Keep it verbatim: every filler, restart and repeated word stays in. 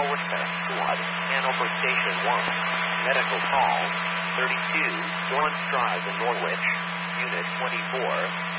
Worcester. Squad, Hanover Station one. Medical call, thirty-two, Lawrence Drive in Norwich. Unit twenty-four.